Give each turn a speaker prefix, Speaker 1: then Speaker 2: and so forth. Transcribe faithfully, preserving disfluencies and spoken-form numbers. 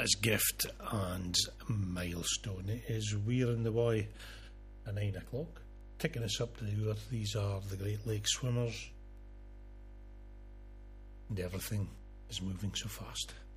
Speaker 1: That's Gift and Milestone. It is We're in the Way at nine o'clock. Taking us up to the hour, these are the Great Lakes Swimmers. And everything is moving so fast.